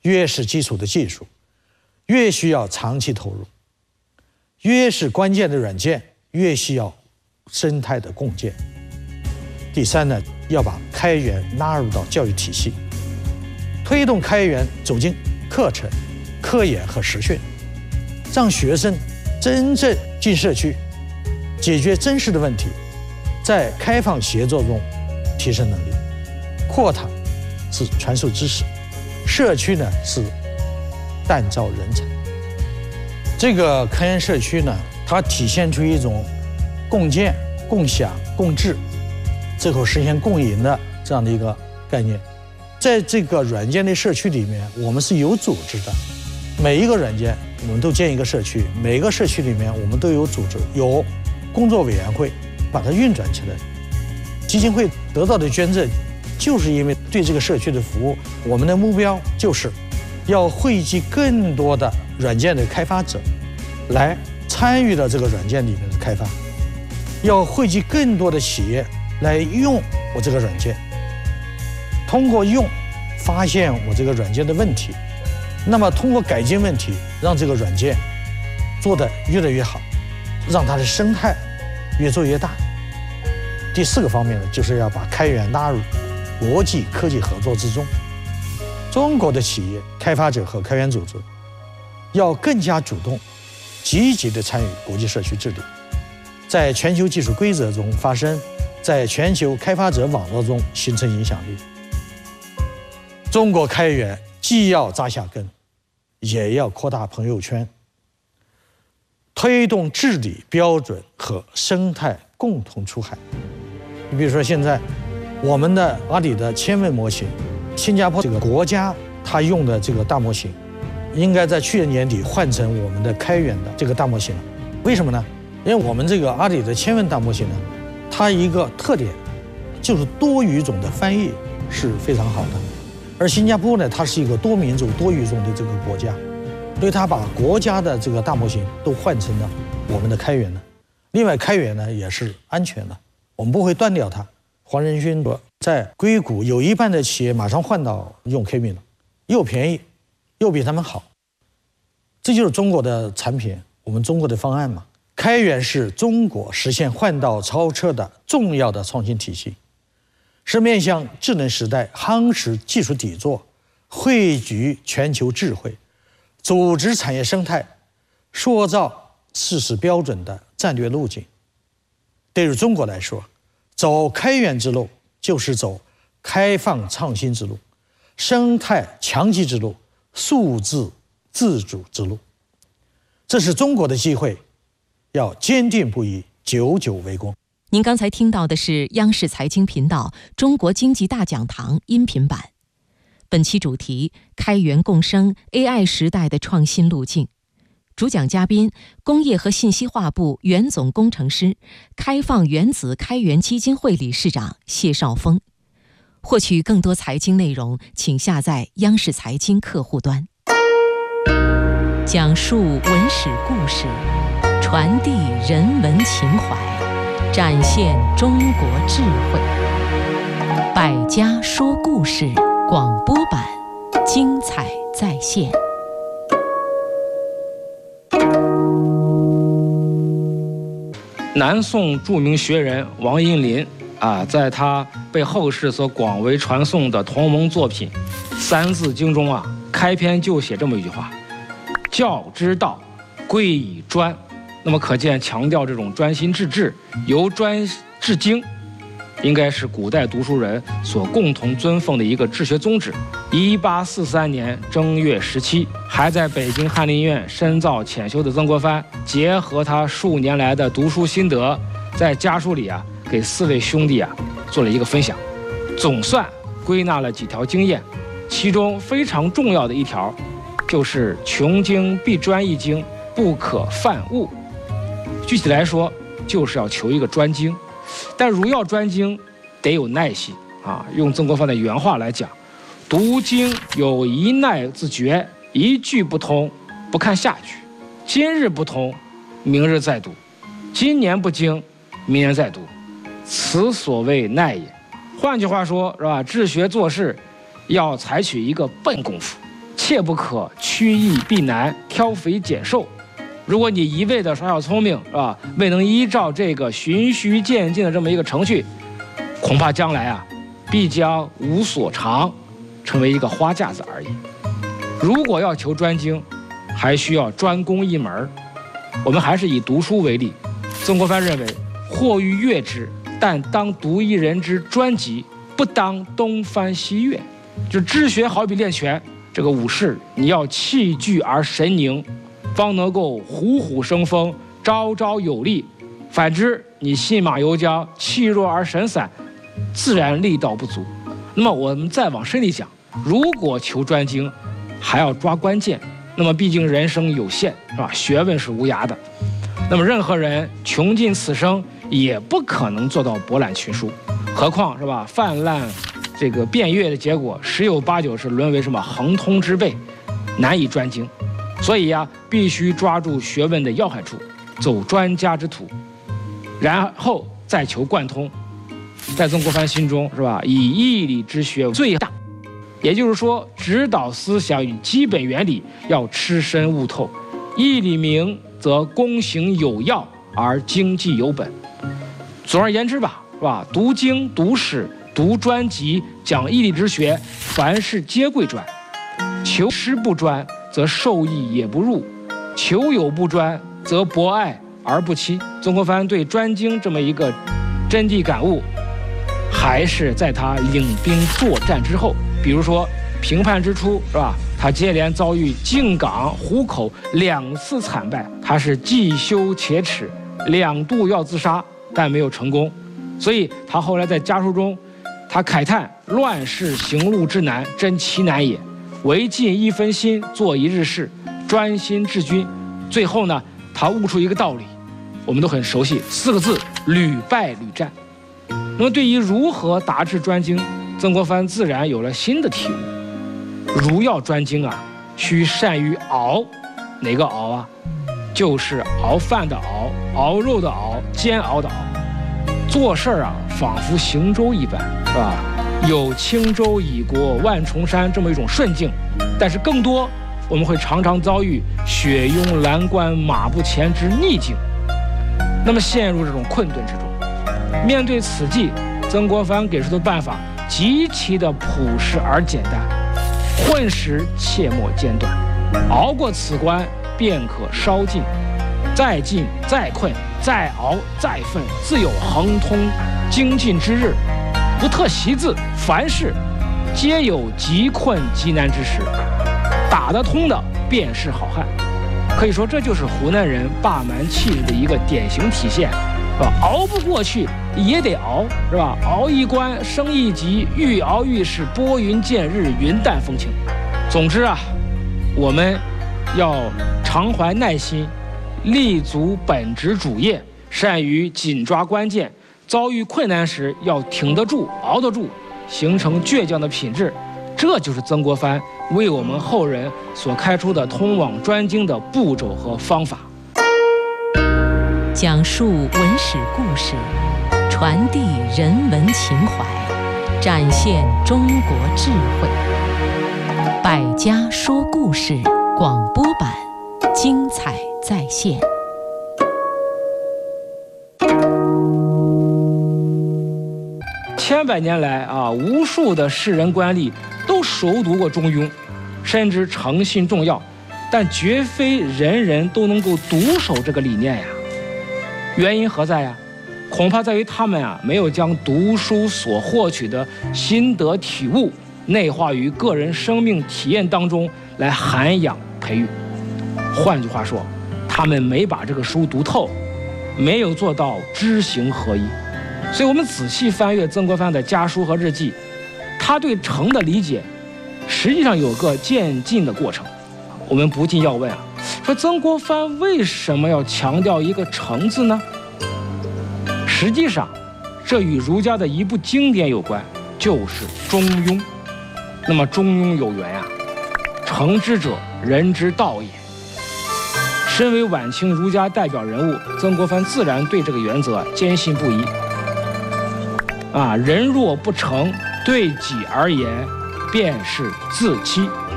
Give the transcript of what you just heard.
越是基础的技术，越需要长期投入；越是关键的软件，越需要生态的共建。第三呢，要把开源纳入到教育体系，推动开源走进课程、科研和实训，让学生真正进社区，解决真实的问题，在开放协作中提升能力。课堂是传授知识，社区呢是锻造人才。这个开源社区呢，它体现出一种共建、共享、共治，最后实现共赢的这样的一个概念。在这个软件的社区里面，我们是有组织的，每一个软件我们都建一个社区，每个社区里面我们都有组织，有工作委员会把它运转起来。基金会得到的捐赠，就是因为对这个社区的服务。我们的目标就是要汇集更多的软件的开发者来参与到这个软件里面的开发，要汇集更多的企业来用我这个软件，通过用发现我这个软件的问题，那么通过改进问题，让这个软件做得越来越好，让它的生态越做越大。第四个方面呢，就是要把开源纳入国际科技合作之中。中国的企业、开发者和开源组织要更加主动、积极地参与国际社区治理，在全球技术规则中发声，在全球开发者网络中形成影响力。中国开源既要扎下根，也要扩大朋友圈，推动治理标准和生态共同出海。你比如说，现在我们的阿里的千问模型，新加坡这个国家它用的这个大模型，应该在去年年底换成我们的开源的这个大模型了。为什么呢？因为我们这个阿里的千问大模型呢，它一个特点就是多语种的翻译是非常好的，而新加坡呢，它是一个多民族多语种的这个国家，所以它把国家的这个大模型都换成了我们的开源的。另外，开源呢也是安全的，我们不会断掉它。黄仁勋说，在硅谷有一半的企业马上换到用 K-MIN 了，又便宜又比他们好，这就是中国的产品，我们中国的方案嘛。开源是中国实现换道超车的重要的创新体系，是面向智能时代夯实技术底座、汇聚全球智慧、组织产业生态、塑造事实标准的战略路径。对于中国来说，走开源之路就是走开放创新之路、生态强基之路、数字自主之路。这是中国的机会，要坚定不移，久久为功。 您刚才听到的是央视财经频道《中国经济大讲堂》音频版，本期主题：开源共生 AI 时代的创新路径。主讲嘉宾：工业和信息化部原总工程师、开放原子开源基金会理事长谢绍峰。获取更多财经内容，请下载央视财经客户端。讲述文史故事，传递人文情怀，展现中国智慧。百家说故事广播版，精彩再现。 南宋著名学人王荫林在他被后世所广为传颂的同盟作品《三字经》中开篇就写这么一句话：教之道，贵以专。那么可见强调这种专心致志、由专至精，应该是古代读书人所共同尊奉的一个治学宗旨。1843年正月17，还在北京翰林院深造浅修的曾国藩，结合他数年来的读书心得，在家书里给4位兄弟做了一个分享，总算归纳了几条经验，其中非常重要的一条，就是穷经必专一经，不可犯误。具体来说，就是要求一个专精，但如要专精，得有耐心用曾国藩的原话来讲，读经有一耐自觉，一句不通，不看下句。今日不通，明日再读；今年不精，明年再读。此所谓耐也。换句话说，是吧？治学做事要采取一个笨功夫， 切不可趋易避难，挑肥拣瘦。如果你一味的耍小聪明，是吧？未能依照这个循序渐进的这么一个程序，恐怕将来啊，必将无所长，成为一个花架子而已。如果要求专精，还需要专攻一门。我们还是以读书为例，曾国藩认为，或欲阅之，但当读一人之专辑，不当东翻西阅。就知学好比练拳，这个武士你要气聚而神凝，方能够虎虎生风，招招有力。反之，你信马由缰，气弱而神散，自然力道不足。那么我们再往深里讲，如果求专精，还要抓关键。那么毕竟人生有限，是吧？学问是无涯的。那么任何人穷尽此生，也不可能做到博览群书。何况是吧？泛滥这个遍阅的结果，十有八九是沦为什么横通之辈，难以专精。所以呀，必须抓住学问的要害处，走专家之途，然后再求贯通。在曾国藩心中，是吧？以义理之学最大。也就是说，指导思想与基本原理要吃深悟透，义理明则躬行有要，而经济有本。总而言之吧，是吧？读经、读史、读专辑，讲义理之学，凡事皆贵专。求师不专，则受益也不入；求有不专，则博爱而不亲。曾国藩对专精这么一个真谛感悟，还是在他领兵作战之后。比如说平叛之初，是吧？他接连遭遇靖港、湖口2次惨败，他是既羞且耻，2度要自杀，但没有成功。所以他后来在家书中，他慨叹乱世行路之难，真其难也。唯尽一分心，做一日事，专心治军。最后呢，他悟出一个道理，我们都很熟悉，4个字：屡败屡战。那么对于如何达至专精，曾国藩自然有了新的体悟。如要专精啊，需善于熬。哪个熬啊？就是熬饭的熬，熬肉的熬，煎熬的熬。做事儿啊，仿佛行舟一般，是吧？有轻舟已过万重山这么一种顺境，但是更多我们会常常遭遇雪拥蓝关马不前之逆境，那么陷入这种困顿之中。面对此际，曾国藩给出的办法极其的朴实而简单：混时切莫间断，熬过此关便可稍进，再进再困再熬再奋，自有亨通精进之日。不特习字，凡事皆有极困极难之时，打得通的便是好汉。可以说，这就是湖南人霸蛮气质的一个典型体现，是吧？熬不过去也得熬，是吧？熬一关升一级，愈熬愈是拨云见日，云淡风轻。总之啊，我们要常怀耐心，立足本职主业，善于紧抓关键。遭遇困难时要挺得住、熬得住，形成倔强的品质，这就是曾国藩为我们后人所开出的通往专精的步骤和方法。 讲述文史故事，传递人文情怀，展现中国智慧。百家说故事广播版，精彩再现。 千百年来啊，无数的士人官吏都熟读过《中庸》，深知诚信重要，但绝非人人都能够独守这个理念呀。原因何在呀？恐怕在于他们啊，没有将读书所获取的心得体悟内化于个人生命体验当中来涵养培育。换句话说，他们没把这个书读透，没有做到知行合一。所以我们仔细翻阅曾国藩的家书和日记，他对诚的理解实际上有个渐进的过程。我们不禁要问啊，说曾国藩为什么要强调一个诚字呢？实际上这与儒家的一部经典有关，就是中庸。那么中庸有源啊，诚之者人之道也。身为晚清儒家代表人物，曾国藩自然对这个原则坚信不疑。人若不诚，对己而言，便是自欺。